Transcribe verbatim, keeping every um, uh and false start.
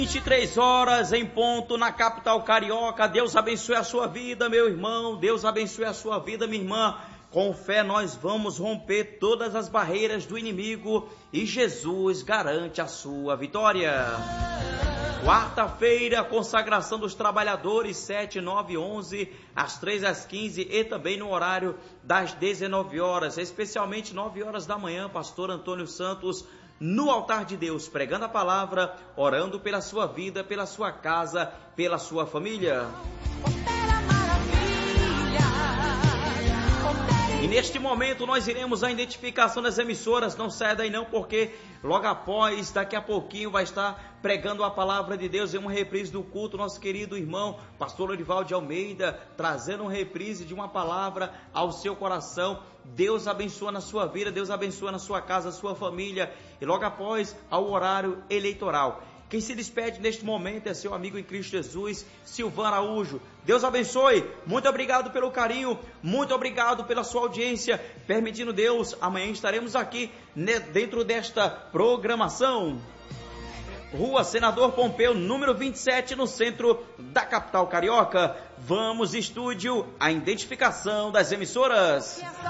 vinte e três horas em ponto na capital carioca. Deus abençoe a sua vida, meu irmão. Deus abençoe a sua vida, minha irmã. Com fé nós vamos romper todas as barreiras do inimigo e Jesus garante a sua vitória. Quarta-feira, consagração dos trabalhadores, sete, nove, onze, às três às quinze e também no horário das dezenove horas, especialmente nove horas da manhã, pastor Antônio Santos no altar de Deus, pregando a palavra, orando pela sua vida, pela sua casa, pela sua família. E neste momento nós iremos à identificação das emissoras. Não saia daí não, porque logo após, daqui a pouquinho, vai estar pregando a palavra de Deus em uma reprise do culto, nosso querido irmão, pastor Orivaldo de Almeida, trazendo uma reprise de uma palavra ao seu coração. Deus abençoa na sua vida, Deus abençoa na sua casa, na sua família. E logo após, ao horário eleitoral. Quem se despede neste momento é seu amigo em Cristo Jesus, Silvan Araújo. Deus abençoe, muito obrigado pelo carinho, muito obrigado pela sua audiência. Permitindo Deus, amanhã estaremos aqui dentro desta programação. Rua Senador Pompeu, número vinte e sete, no centro da capital carioca. Vamos, estúdio, a identificação das emissoras.